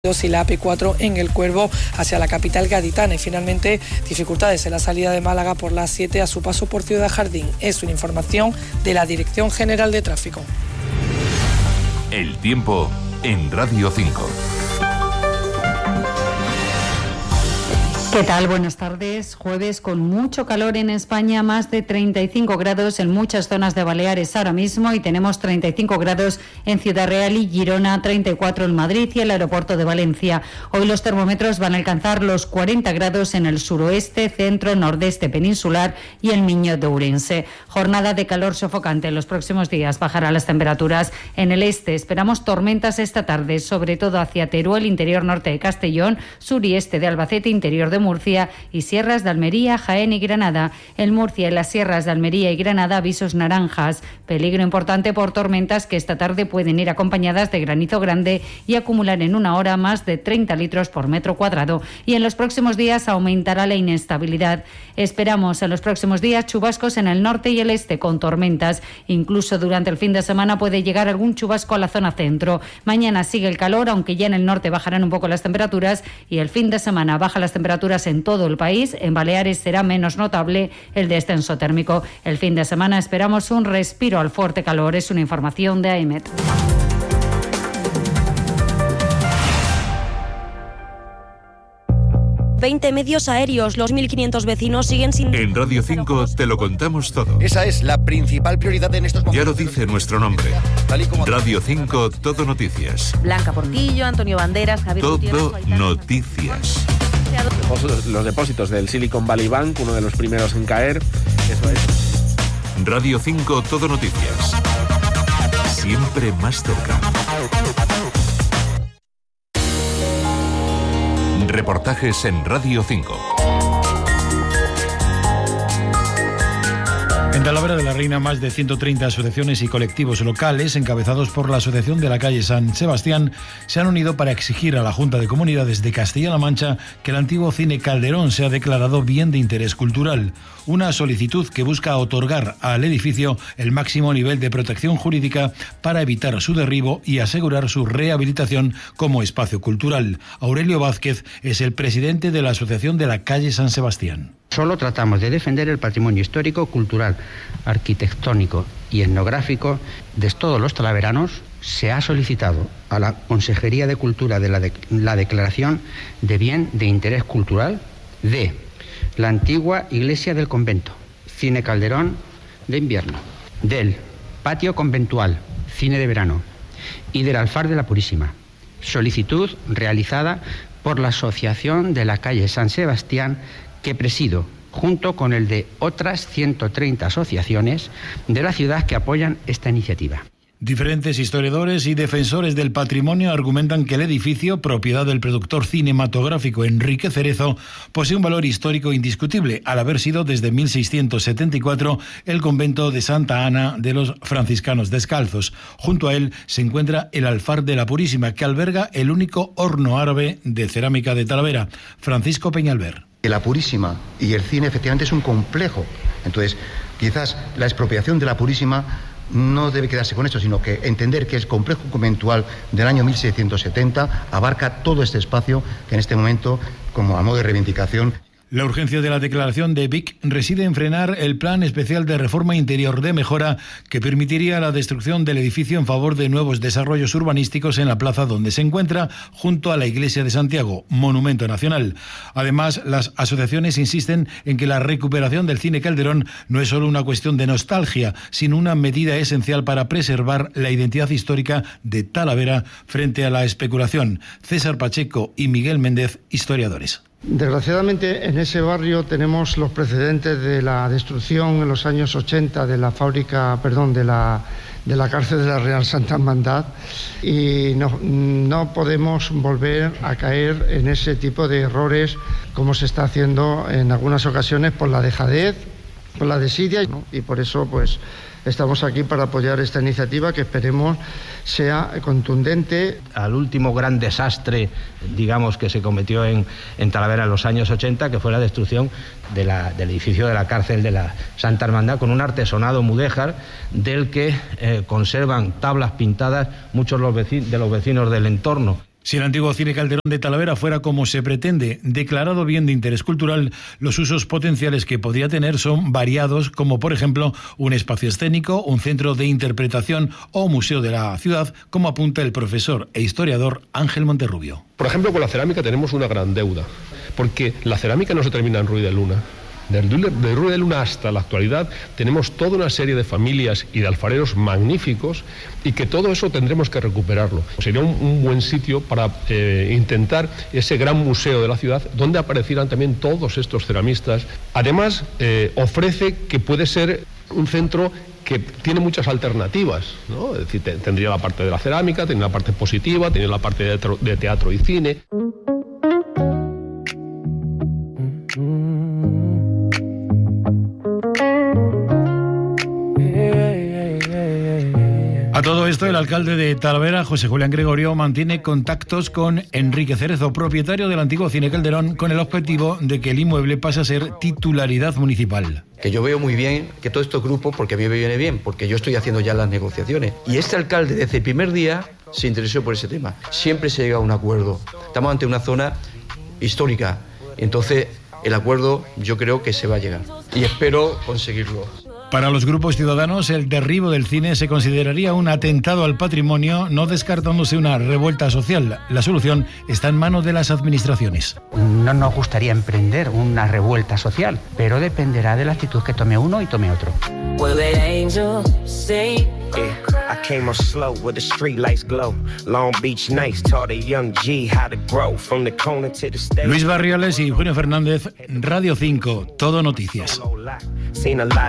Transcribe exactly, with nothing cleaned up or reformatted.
y la A P cuatro en El Cuervo hacia la capital gaditana, y finalmente dificultades en la salida de Málaga por la A siete a su paso por Ciudad Jardín. Es una información de la Dirección General de Tráfico. El tiempo en Radio cinco. ¿Qué tal? Buenas tardes. Jueves con mucho calor en España, más de treinta y cinco grados en muchas zonas de Baleares ahora mismo, y tenemos treinta y cinco grados en Ciudad Real y Girona, treinta y cuatro en Madrid y el aeropuerto de Valencia. Hoy los termómetros van a alcanzar los cuarenta grados en el suroeste, centro, nordeste peninsular y el Miño de Ourense. Jornada de calor sofocante en los próximos días. Bajarán las temperaturas en el este. Esperamos tormentas esta tarde, sobre todo hacia Teruel, interior norte de Castellón, sur y este de Albacete, interior de Murcia y sierras de Almería, Jaén y Granada. En Murcia y las sierras de Almería y Granada, avisos naranjas. Peligro importante por tormentas que esta tarde pueden ir acompañadas de granizo grande y acumular en una hora más de treinta litros por metro cuadrado. Y en los próximos días aumentará la inestabilidad. Esperamos en los próximos días chubascos en el norte y el este con tormentas. Incluso durante el fin de semana puede llegar algún chubasco a la zona centro. Mañana sigue el calor, aunque ya en el norte bajarán un poco las temperaturas, y el fin de semana bajan las temperaturas en todo el país. En Baleares será menos notable el descenso térmico. El fin de semana esperamos un respiro al fuerte calor. Es una información de AEMET. veinte medios aéreos, los mil quinientos vecinos siguen sin... En Radio cinco te lo contamos todo. Esa es la principal prioridad en estos momentos. Ya lo dice nuestro nombre. Radio cinco, todo noticias. Blanca Portillo, Antonio Banderas, Javier Todo Gutiérrez, noticias. Los depósitos del Silicon Valley Bank, uno de los primeros en caer. Eso es. Radio cinco, todo noticias. Siempre más cerca. Reportajes en Radio cinco. En Talavera de la Reina, más de ciento treinta asociaciones y colectivos locales, encabezados por la Asociación de la Calle San Sebastián, se han unido para exigir a la Junta de Comunidades de Castilla-La Mancha que el antiguo Cine Calderón sea declarado bien de interés cultural. Una solicitud que busca otorgar al edificio el máximo nivel de protección jurídica para evitar su derribo y asegurar su rehabilitación como espacio cultural. Aurelio Vázquez es el presidente de la Asociación de la Calle San Sebastián. Solo tratamos de defender el patrimonio histórico, cultural, arquitectónico y etnográfico de todos los talaveranos. Se ha solicitado a la Consejería de Cultura de la, de la declaración de bien de interés cultural de la antigua iglesia del convento, Cine Calderón de invierno, del patio conventual, cine de verano, y del alfar de la Purísima. Solicitud realizada por la Asociación de la Calle San Sebastián, que presido, junto con el de otras ciento treinta asociaciones de la ciudad que apoyan esta iniciativa. Diferentes historiadores y defensores del patrimonio argumentan que el edificio, propiedad del productor cinematográfico Enrique Cerezo, posee un valor histórico indiscutible, al haber sido desde mil seiscientos setenta y cuatro el convento de Santa Ana de los franciscanos descalzos. Junto a él se encuentra el alfar de la Purísima, que alberga el único horno árabe de cerámica de Talavera. Francisco Peñalver. La Purísima y el cine efectivamente es un complejo. Entonces, quizás la expropiación de la Purísima no debe quedarse con esto, sino que entender que el complejo conventual del año mil seiscientos setenta abarca todo este espacio que en este momento, como a modo de reivindicación... La urgencia de la declaración de Vic reside en frenar el plan especial de reforma interior de mejora que permitiría la destrucción del edificio en favor de nuevos desarrollos urbanísticos en la plaza donde se encuentra, junto a la Iglesia de Santiago, monumento nacional. Además, las asociaciones insisten en que la recuperación del Cine Calderón no es solo una cuestión de nostalgia, sino una medida esencial para preservar la identidad histórica de Talavera frente a la especulación. César Pacheco y Miguel Méndez, historiadores. Desgraciadamente en ese barrio tenemos los precedentes de la destrucción en los años ochenta de la fábrica, perdón, de la, de la cárcel de la Real Santa Hermandad, y no, no podemos volver a caer en ese tipo de errores como se está haciendo en algunas ocasiones por la dejadez, por la desidia, ¿no? Y por eso pues estamos aquí para apoyar esta iniciativa que esperemos sea contundente. Al último gran desastre, digamos, que se cometió en, en Talavera en los años ochenta, que fue la destrucción de la, del edificio de la cárcel de la Santa Hermandad, con un artesonado mudéjar del que eh, conservan tablas pintadas muchos los vecinos, de los vecinos del entorno. Si el antiguo Cine Calderón de Talavera fuera, como se pretende, declarado bien de interés cultural, los usos potenciales que podría tener son variados, como por ejemplo un espacio escénico, un centro de interpretación o museo de la ciudad, como apunta el profesor e historiador Ángel Monterrubio. Por ejemplo, con la cerámica tenemos una gran deuda, porque la cerámica no se termina en Ruiz de Luna. De Ruiz de Luna hasta la actualidad tenemos toda una serie de familias y de alfareros magníficos y que todo eso tendremos que recuperarlo. Sería un, un buen sitio para eh, intentar ese gran museo de la ciudad donde aparecieran también todos estos ceramistas. Además, eh, ofrece que puede ser un centro que tiene muchas alternativas, ¿no? Es decir, te, tendría la parte de la cerámica, tendría la parte positiva, tendría la parte de teatro, de teatro y cine. A todo esto, el alcalde de Talavera, José Julián Gregorio, mantiene contactos con Enrique Cerezo, propietario del antiguo Cine Calderón, con el objetivo de que el inmueble pase a ser titularidad municipal. Que yo veo muy bien que todos estos grupos, porque a mí me viene bien, porque yo estoy haciendo ya las negociaciones. Y este alcalde, desde el primer día, se interesó por ese tema. Siempre se llega a un acuerdo. Estamos ante una zona histórica. Entonces, el acuerdo yo creo que se va a llegar. Y espero conseguirlo. Para los grupos ciudadanos, el derribo del cine se consideraría un atentado al patrimonio, no descartándose una revuelta social. La solución está en manos de las administraciones. No nos gustaría emprender una revuelta social, pero dependerá de la actitud que tome uno y tome otro. Luis Barriales y Junio Fernández, Radio cinco, Todo Noticias.